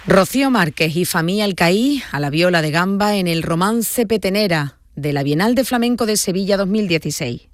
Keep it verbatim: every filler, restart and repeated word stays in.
Rocío Márquez y Famí Alcaí a la viola de gamba en el Romance Petenera de la Bienal de Flamenco de Sevilla dos mil dieciséis.